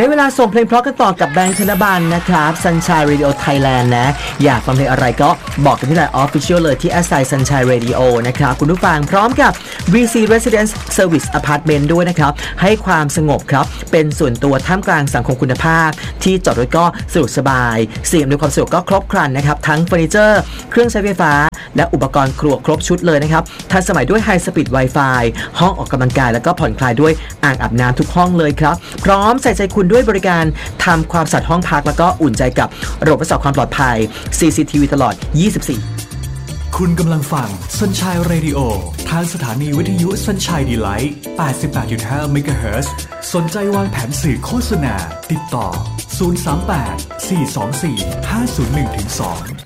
ได้เวลาส่งเพลงเพราะกันต่อกับแบงค์ธนบัลนะครับ Sunshine Radio Thailand นะอยากฟังเพลงอะไรก็บอกกันที่ไลน์ Official เลยที่ @Sunshine Radio นะครับคุณผู้ฟังพร้อมกับ VC Residence Service Apartment ด้วยนะครับให้ความสงบครับเป็นส่วนตัวท่ามกลางสังคมคุณภาพที่จอดรถก็สะดวกสบายสิ่งอำนวยความสะดวกก็ครบครันนะครับทั้งเฟอร์นิเจอร์เครื่องใช้ไฟฟ้าและอุปกรณ์ครัวครบชุดเลยนะครับทันสมัยด้วย High Speed Wi-Fi ห้องออกกำลังกายแล้วก็ผ่อนคลายด้วยอ่างอาบน้ำทุกห้องเลยครับพร้อมใส่ใจคุณด้วยบริการทำความสะอาดห้องพักแล้วก็อุ่นใจกับระบบรักษาความปลอดภัย CCTV ตลอด 24 คุณกำลังฟัง Sunshine Radio ทางสถานีวิทยุ Sunshine Delight 88.5 MHz สนใจวางแผนสื่อโฆษณาติดต่อ038 424 501-2